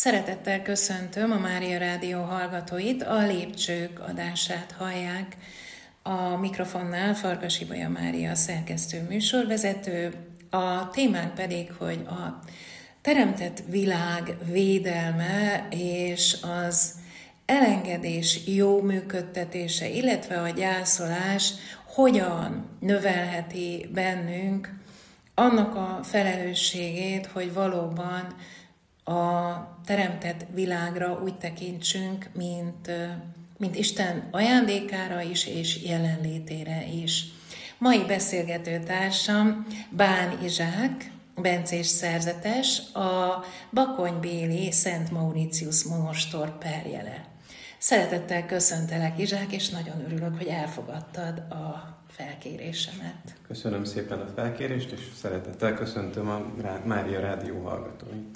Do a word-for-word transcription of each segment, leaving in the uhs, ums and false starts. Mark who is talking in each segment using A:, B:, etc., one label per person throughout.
A: Szeretettel köszöntöm a Mária Rádió hallgatóit, a Lépcsők adását hallják. A mikrofonnál Farkas Ibolya Mária, szerkesztő műsorvezető. A témánk pedig, hogy a teremtett világ védelme és az elengedés jó működtetése, illetve a gyászolás hogyan növelheti bennünk annak a felelősségét, hogy valóban a teremtett világra úgy tekintsünk, mint, mint Isten ajándékára is, és jelenlétére is. Mai beszélgető társam Bán Izsák, bencés szerzetes, a bakonybéli Szent Mauritius monostor perjele. Szeretettel köszöntelek, Izsák, és nagyon örülök, hogy elfogadtad a felkérésemet.
B: Köszönöm szépen a felkérést, és szeretettel köszöntöm a Mária Rádió hallgatóit.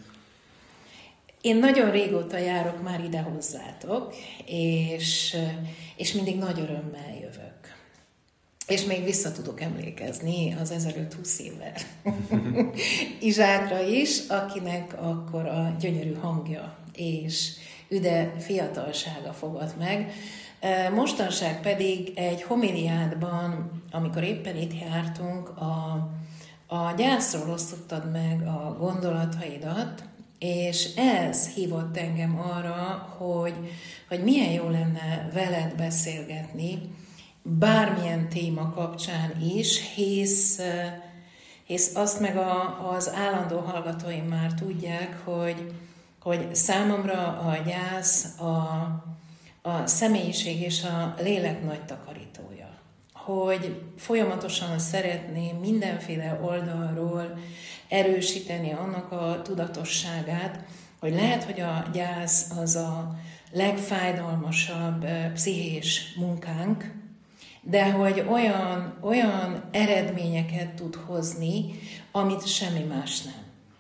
A: Én nagyon régóta járok már ide hozzátok, és, és mindig nagy örömmel jövök. És még vissza tudok emlékezni az ezelőtt-húsz évvel Izsákra is, akinek akkor a gyönyörű hangja és üde fiatalsága fogad meg. Mostanság pedig egy homiliádban, amikor éppen itt jártunk, a, a gyászról osztottad meg a gondolataidat, és ez hívott engem arra, hogy, hogy milyen jó lenne veled beszélgetni, bármilyen téma kapcsán is, hisz, hisz azt meg a, az állandó hallgatóim már tudják, hogy, hogy számomra a gyász a, a személyiség és a lélek nagy takarítója. Hogy folyamatosan szeretném mindenféle oldalról erősíteni annak a tudatosságát, hogy lehet, hogy a gyász az a legfájdalmasabb pszichés munkánk, de hogy olyan, olyan eredményeket tud hozni, amit semmi más nem.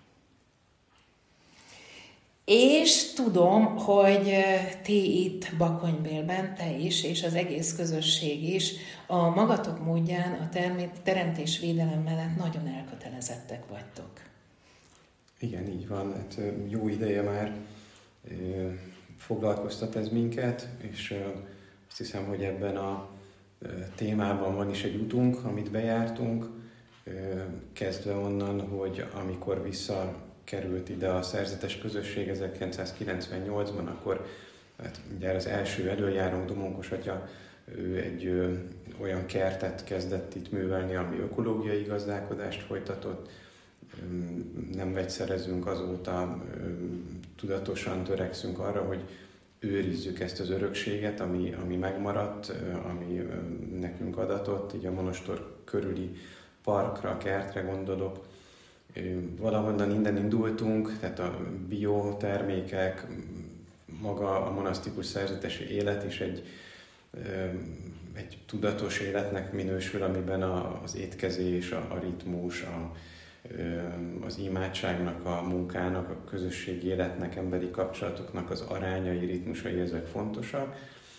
A: És tudom, hogy ti itt Bakonybélben, te is, és az egész közösség is a magatok módján a teremtésvédelem mellett nagyon elkötelezettek vagytok.
B: Igen, így van. Hát jó ideje már foglalkoztat ez minket, és azt hiszem, hogy ebben a témában van is egy utunk, amit bejártunk, kezdve onnan, hogy amikor visszakerült ide a szerzetes közösség ezerkilencszázkilencvennyolcban, akkor hát ugye az első előjárónk, Domonkos atya, ő egy ö, olyan kertet kezdett itt művelni, ami ökológiai gazdálkodást folytatott. Nem vegyszerezünk azóta, tudatosan törekszünk arra, hogy őrizzük ezt az örökséget, ami, ami megmaradt, ami nekünk adatott, így a monostor körüli parkra, kertre gondolok. Valahonnan innen indultunk, tehát a biotermékek, maga a monasztikus szerzetesi élet is egy, egy tudatos életnek minősül, amiben az étkezés, a, a ritmus, a, az imádságnak, a munkának, a közösségi életnek, emberi kapcsolatoknak az arányai, ritmusai, ezek fontosak.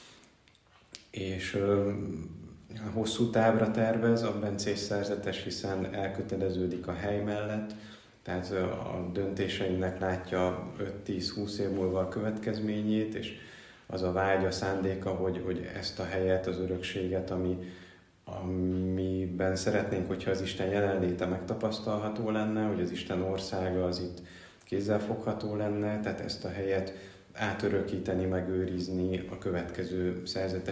B: És hosszú távra tervez a bencés szerzetes, hiszen elköteleződik a hely mellett, tehát a döntéseinek látja öt-tíz-húsz év múlva a következményét, és az a vágy, a szándéka, hogy, hogy ezt a helyet, az örökséget, ami, amiben szeretnénk, hogyha az Isten jelenléte megtapasztalható lenne, hogy az Isten országa az itt kézzelfogható lenne, tehát ezt a helyet átörökíteni, megőrizni a következő szerzetes